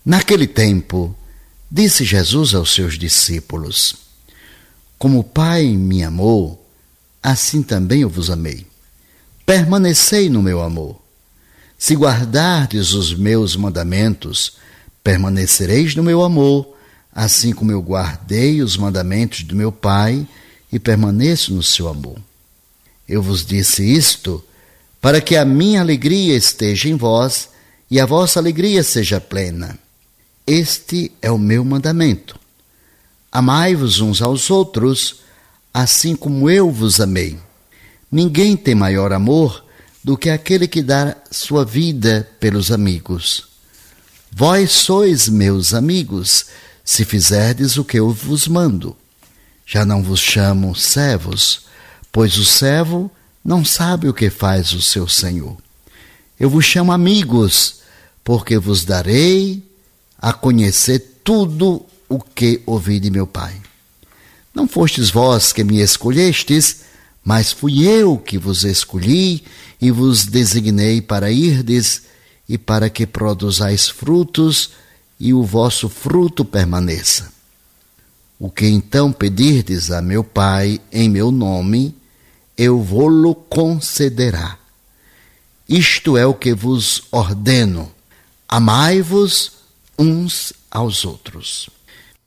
Naquele tempo, disse Jesus aos seus discípulos: Como o Pai me amou, assim também eu vos amei. Permanecei no meu amor. Se guardardes os meus mandamentos, permanecereis no meu amor, assim como eu guardei os mandamentos do meu Pai e permaneço no seu amor. Eu vos disse isto para que a minha alegria esteja em vós e a vossa alegria seja plena. Este é o meu mandamento. Amai-vos uns aos outros, assim como eu vos amei. Ninguém tem maior amor do que aquele que dá sua vida pelos amigos. Vós sois meus amigos, se fizerdes o que eu vos mando. Já não vos chamo servos, pois o servo não sabe o que faz o seu senhor. Eu vos chamo amigos, porque vos darei a conhecer tudo o que ouvi de meu Pai. Não fostes vós que me escolhestes, mas fui eu que vos escolhi e vos designei para irdes e para que produzais frutos e o vosso fruto permaneça. O que então pedirdes a meu Pai em meu nome, eu vô-lo concederá. Isto é o que vos ordeno: amai-vos uns aos outros.